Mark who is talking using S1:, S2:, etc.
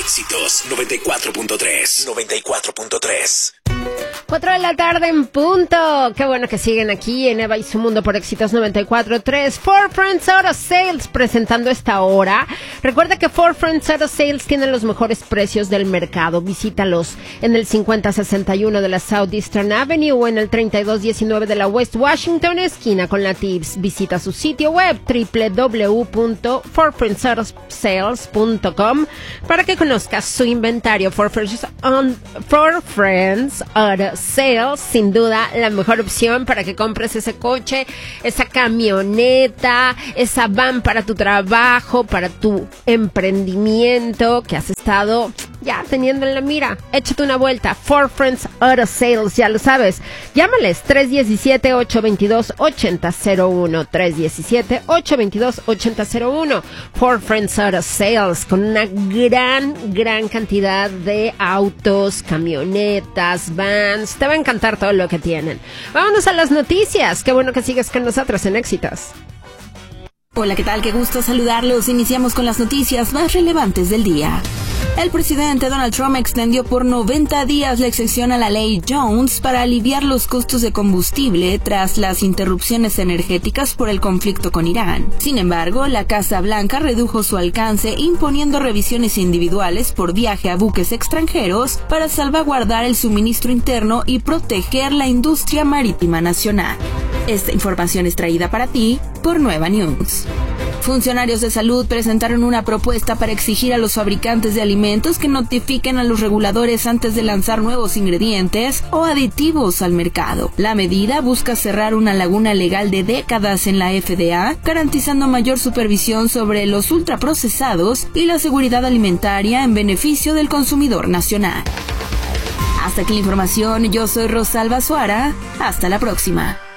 S1: Éxitos 94.3. 94.3.
S2: 4 de la tarde en punto. Qué bueno que siguen aquí en Eva y su Mundo por Éxitos 94.3. Four Friends Auto Sales presentando esta hora. Recuerda que Four Friends Auto Sales tienen los mejores precios del mercado. Visítalos en el 5061 de la Southeastern Avenue o en el 3219 de la West Washington, esquina con la Tibbs. Visita su sitio web www.fourfriendsautosales.com para que conozcas su inventario. Four Friends Auto Sales, sin duda la mejor opción para que compres ese coche, esa camioneta, esa van para tu trabajo, para tu emprendimiento que has estado ya teniendo en la mira. Échate una vuelta. Four Friends Auto Sales, ya lo sabes. Llámales 317-822-8001. 317-822-8001. Four Friends Auto Sales, con una gran cantidad de autos, camionetas, vans. Te va a encantar todo lo que tienen. Vámonos a las noticias. Qué bueno que sigues con nosotros en Éxitos.
S3: Hola, ¿qué tal? Qué gusto saludarlos. Iniciamos con las noticias más relevantes del día. El presidente Donald Trump extendió por 90 días la exención a la ley Jones para aliviar los costos de combustible tras las interrupciones energéticas por el conflicto con Irán. Sin embargo, la Casa Blanca redujo su alcance imponiendo revisiones individuales por viaje a buques extranjeros para salvaguardar el suministro interno y proteger la industria marítima nacional. Esta información es traída para ti por Nueva News. Funcionarios de salud presentaron una propuesta para exigir a los fabricantes de alimentos que notifiquen a los reguladores antes de lanzar nuevos ingredientes o aditivos al mercado. La medida busca cerrar una laguna legal de décadas en la FDA, garantizando mayor supervisión sobre los ultraprocesados y la seguridad alimentaria en beneficio del consumidor nacional. Hasta aquí la información, yo soy Rosalba Suara, hasta la próxima.